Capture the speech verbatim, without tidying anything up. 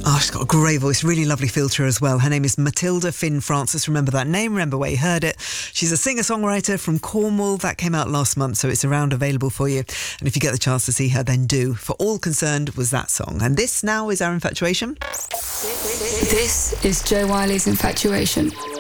Oh, she's got a great voice, really lovely filter as well. Her name is Matilda Finn Francis. Remember that name, remember where you heard it. She's a singer-songwriter from Cornwall. That came out last month, so it's around available for you. And if you get the chance to see her, then do. For All Concerned was that song. And this now is our Infatuation. This is Jo Wiley's Infatuation.